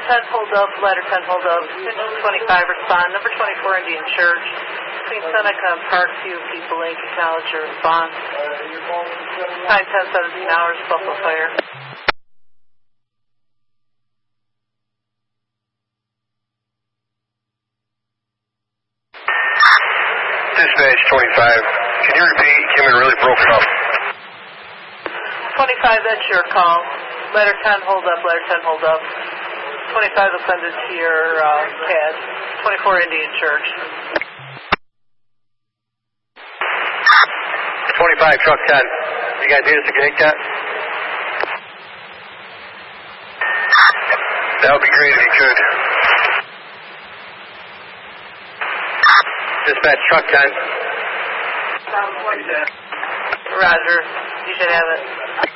10, hold up. Ladder 10, hold up. 25, respond. Number 24, Indian Church. Between Seneca and Parkview, people link, acknowledge your response. Time 10:17 hours, Buffalo Fire. Dispatch 25, can you repeat? Came in really broken up. 25, that's your call. Ladder 10, hold up. Ladder 10, hold up. 25 will send it to your CAD. 24, Indian Church. 25, truck 10. You guys need us to connect that? That would be great if you could. Dispatch truck 10. Roger. You should have it.